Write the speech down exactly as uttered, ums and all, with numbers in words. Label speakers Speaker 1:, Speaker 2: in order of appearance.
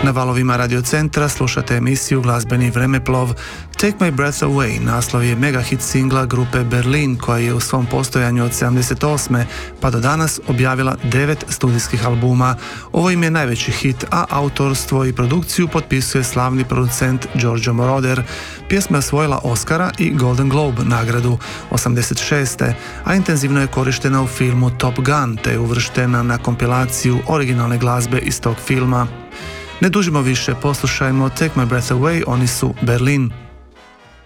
Speaker 1: Na valovima Radio Centra slušate emisiju Glazbeni vremeplov. Take My Breath Away naslov je mega hit singla grupe Berlin, koja je u svom postojanju od sedamdeset osme pa do danas objavila devet studijskih albuma. Ovo im je najveći hit, a autorstvo i produkciju potpisuje slavni producent Giorgio Moroder. Pjesma je osvojila Oscara i Golden Globe nagradu osamdeset šeste, a intenzivno je korištena u filmu Top Gun, te je uvrštena na kompilaciju originalne glazbe iz tog filma. Ne dužimo više, poslušajmo Take My Breath Away, oni su Berlin.